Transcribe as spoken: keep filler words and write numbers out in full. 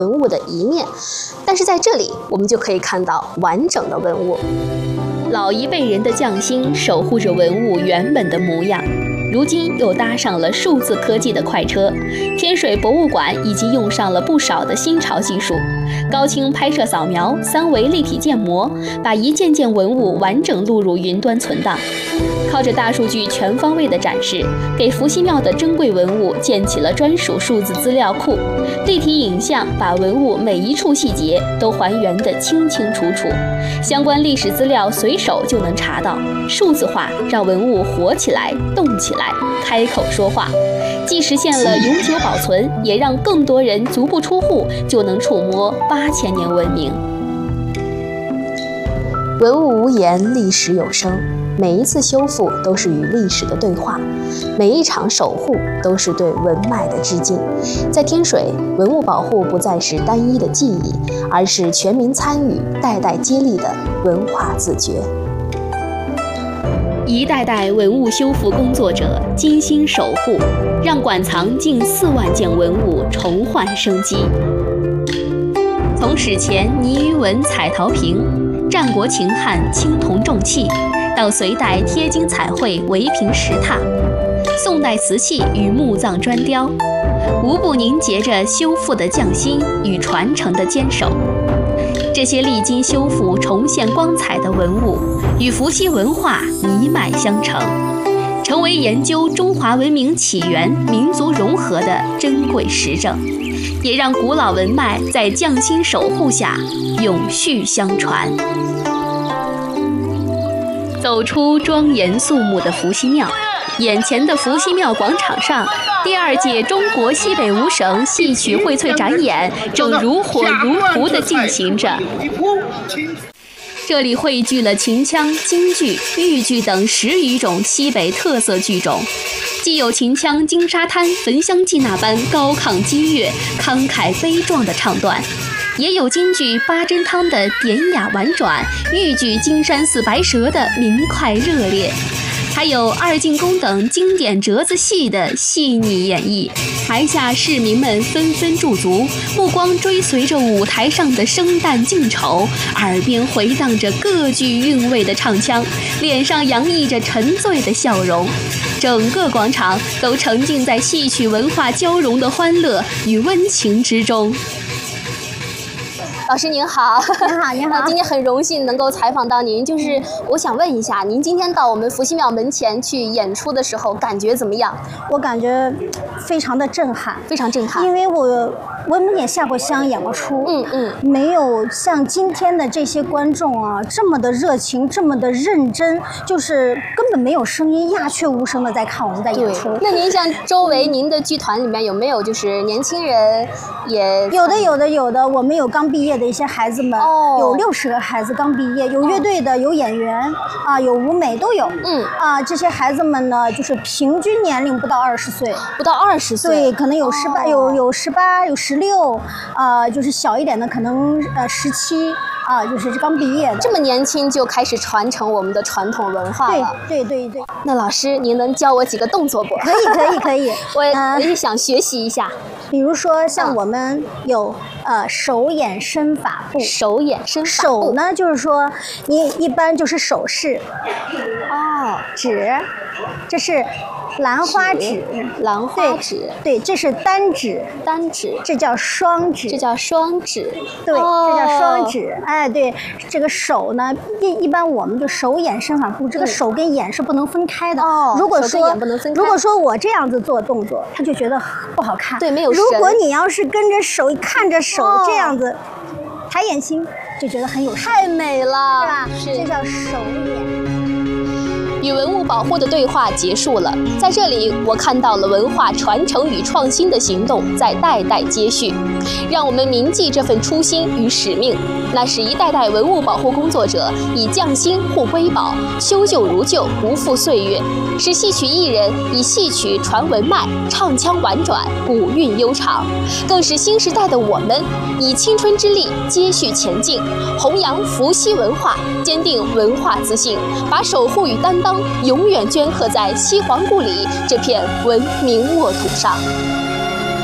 文物的一面，但是在这里我们就可以看到完整的文物。 老一辈人的匠心守护着文物原本的模样，如今又搭上了数字科技的快车。天水博物馆已经用上了不少的新潮技术，高清拍摄扫描、三维立体建模，把一件件文物完整录入云端存档。靠着大数据全方位的展示，给伏羲庙的珍贵文物建起了专属数字资料库，立体影像把文物每一处细节都还原得清清楚楚，相关历史资料随手就能查到。数字化让文物活起来、动起来、开口说话，既实现了永久保存，也让更多人足不出户就能触摸八千年文明。 文物无言，历史有声。每一次修复都是与历史的对话，每一场守护都是对文脉的致敬。在天水，文物保护不再是单一的记忆，而是全民参与、代代接力的文化自觉。 一代代文物修复工作者精心守护，让馆藏近四万件文物重焕生机。从史前泥鱼纹彩陶瓶、战国秦汉青铜重器，到隋代贴金彩绘围屏石拓，宋代瓷器与墓葬砖雕，无不凝结着修复的匠心与传承的坚守。这些历经修复重现光彩的文物，与伏羲文化一脉相承，成为研究中华文明起源、民族融合的珍贵实证，也让古老文脉在匠心守护下永续相传。走出庄严肃穆的伏羲庙，眼前的伏羲庙广场上，第二届中国西北五省戏曲荟萃展演正如火如荼地进行着。这里汇聚了秦腔、京剧、豫剧等十余种西北特色剧种，既有秦腔《金沙滩》《焚香记》那般高亢激越、慷慨悲壮的唱段，也有京剧《八珍汤》的典雅婉转，豫剧《金山寺白蛇》的明快热烈，还有二进宫等经典折子戏的细腻演绎。台下市民们纷纷驻足，目光追随着舞台上的生旦净丑，耳边回荡着各具韵味的唱腔，脸上洋溢着沉醉的笑容。整个广场都沉浸在戏曲文化交融的欢乐与温情之中。 老师您好， 您好，您好。 今天很荣幸能够采访到您，就是我想问一下，您今天到我们伏羲庙门前去演出的时候，感觉怎么样？ 我感觉非常的震撼， 非常震撼。 因为我我们也下过乡，演过出， 嗯嗯， 没有像今天的这些观众啊这么的热情，这么的认真，就是根本没有声音，鸦雀无声的在看我们在演出。 那您像周围您的剧团里面有没有就是年轻人也？ 有的，有的，有的。我们有刚毕业的一些孩子们，哦、有六十个孩子刚毕业，有乐队的，有演员啊，有舞美都有。嗯啊，这些孩子们呢，就是平均年龄不到二十岁， 不到二十岁， 对，可能有十八、哦，有有十八，有十六，啊，就是小一点的可能呃十七。啊，就是刚毕业的， 这么年轻就开始传承我们的传统文化了。 对对对对。 那老师，您能教我几个动作不？ 可以可以可以， 我也、呃、我也想学习一下。 比如说，像我们有、嗯、呃手眼身法步。 手眼身法步。手呢，就是说你一般就是手势。哦。指，这是兰花指。 兰花指。 对，这是单指。 单指。 这叫双指。 这叫双指。 对，哦、这叫双指。哎，对，这个手呢，一一般我们就手眼身法步，这个手跟眼是不能分开的。哦。如果说如果说我这样子做动作，他就觉得不好看。 对，没有神。 如果你要是跟着手看着手这样子，抬眼睛就觉得很有神。 太美了， 是吧？是。这叫手眼。 与文物保护的对话结束了，在这里我看到了文化传承与创新的行动在代代接续，让我们铭记这份初心与使命。那是一代代文物保护工作者以匠心护瑰宝，修旧如旧，不负岁月；是戏曲艺人以戏曲传文脉，唱腔婉转，古韵悠长；更是新时代的我们以青春之力接续前进，弘扬伏羲文化，坚定文化自信，把守护与担当永远镌刻在西皇故里这片文明沃土上。